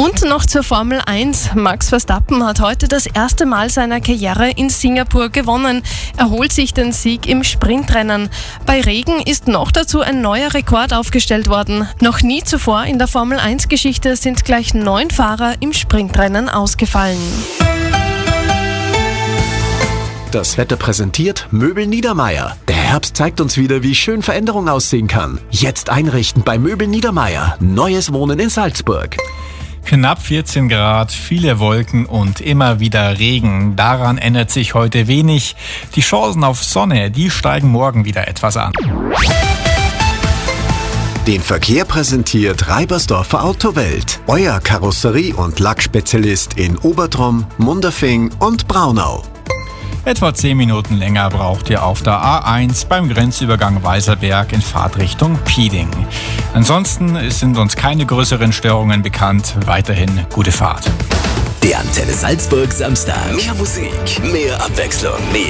Und noch zur Formel 1. Max Verstappen hat heute das erste Mal seiner Karriere in Singapur gewonnen. Er holt sich den Sieg im Sprintrennen. Bei Regen ist noch dazu ein neuer Rekord aufgestellt worden. Noch nie zuvor in der Formel 1-Geschichte sind gleich 9 Fahrer im Sprintrennen ausgefallen. Das Wetter präsentiert Möbel Niedermaier. Der Herbst zeigt uns wieder, wie schön Veränderung aussehen kann. Jetzt einrichten bei Möbel Niedermaier. Neues Wohnen in Salzburg. Knapp 14 Grad, viele Wolken und immer wieder Regen. Daran ändert sich heute wenig. Die Chancen auf Sonne, die steigen morgen wieder etwas an. Den Verkehr präsentiert Reibersdorfer Autowelt. Euer Karosserie- und Lackspezialist in Obertrom, Munderfing und Braunau. Etwa 10 Minuten länger braucht ihr auf der A1 beim Grenzübergang Weißerberg in Fahrtrichtung Pieding. Ansonsten sind uns keine größeren Störungen bekannt. Weiterhin gute Fahrt. Der Antenne Salzburg Samstag. Mehr Musik, mehr Abwechslung, mehr